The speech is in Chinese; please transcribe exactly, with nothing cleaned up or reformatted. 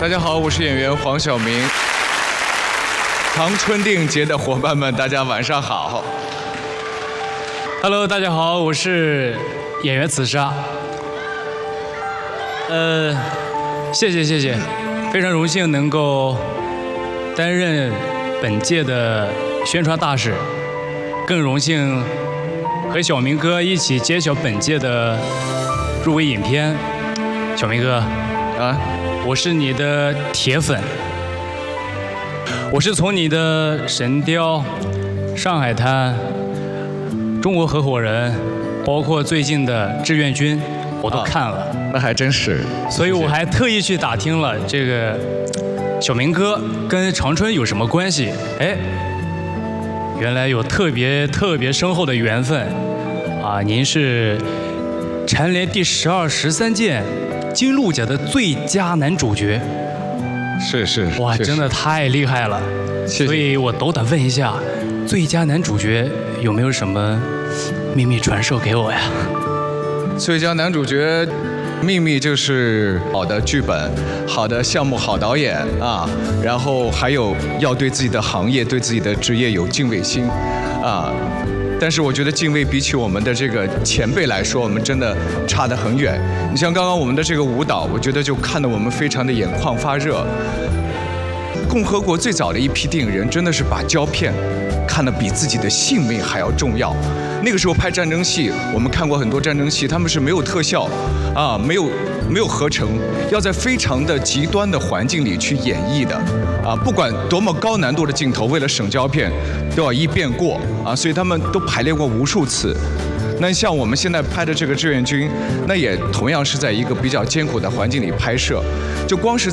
大家好，我是演员黄晓明。长春电影节的伙伴们，大家晚上好。 Hello， 大家好，我是演员紫砂。呃，谢谢谢谢，非常荣幸能够担任本届的宣传大使，更荣幸和小明哥一起揭晓本届的入围影片。小明哥，啊，我是你的铁粉，我是从你的《神雕》《上海滩》《中国合伙人》，包括最近的《志愿军》，我都看了。 啊，那还真是。 所以我还特意去打听了这个小明哥跟长春有什么关系。哎，原来有特别特别深厚的缘分啊！您是蝉联第十二、十三届金鹿奖的最佳男主角。 是是。 哇，真的太厉害了！ 谢谢。 所以我斗胆问一下，最佳男主角有没有什么秘密传授给我呀？ 最佳男主角秘密就是好的剧本、好的项目、好导演啊，然后还有要对自己的行业、对自己的职业有敬畏心啊。但是我觉得敬畏比起我们的这个前辈来说，我们真的差得很远。你像刚刚我们的这个舞蹈，我觉得就看得我们非常的眼眶发热。共和国最早的一批电影人真的是把胶片看得比自己的性命还要重要。那个时候拍战争戏，我们看过很多战争戏，他们是没有特效，啊，没有没有合成，要在非常的极端的环境里去演绎的，啊，不管多么高难度的镜头，为了省胶片，都要一遍过，啊，所以他们都排练过无数次。那像我们现在拍的这个志愿军，那也同样是在一个比较艰苦的环境里拍摄，就光是